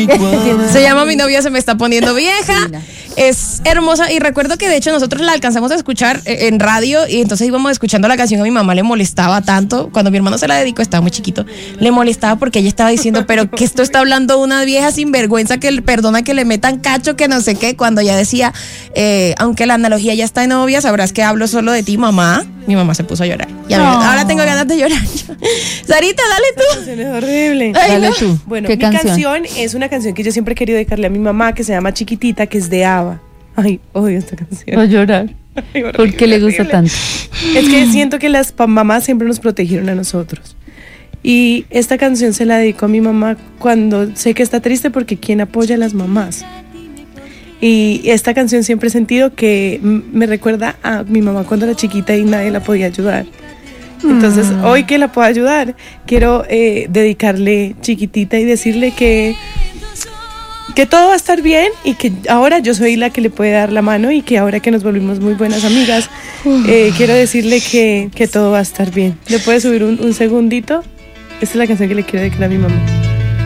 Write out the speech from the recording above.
Se llama Mi novia se me está poniendo vieja. Es hermosa y recuerdo que de hecho nosotros la alcanzamos a escuchar en radio y entonces íbamos escuchando la canción. A mi mamá le molestaba tanto, cuando mi hermano se la dedicó, estaba muy chiquito, le molestaba porque ella estaba diciendo, pero que esto está hablando una vieja sinvergüenza que perdona que le metan cacho, que no sé qué, cuando ella decía, aunque la analogía ya está en obvia, sabrás que hablo solo de ti, mamá. Mi mamá se puso a llorar. Y ahora tengo ganas de llorar. Sarita, dale tú. Es horrible. Dale tú. Bueno, ¿Qué mi canción es una canción que yo siempre he querido dedicarle a mi mamá, que se llama Chiquitita, que es de ABBA. Ay, odio esta canción. Va a llorar. Ay, horrible, ¿Por qué le gusta horrible. tanto? Es que siento que las mamás siempre nos protegieron a nosotros. Y esta canción se la dedico a mi mamá cuando sé que está triste, porque ¿quién apoya a las mamás? Y esta canción siempre he sentido que me recuerda a mi mamá cuando era chiquita y nadie la podía ayudar. Entonces, hoy que la puedo ayudar, quiero dedicarle Chiquitita y decirle que todo va a estar bien y que ahora yo soy la que le puede dar la mano y que ahora que nos volvimos muy buenas amigas, quiero decirle que todo va a estar bien. ¿Le puedes subir un segundito? Esta es la canción que le quiero dedicar a mi mamá.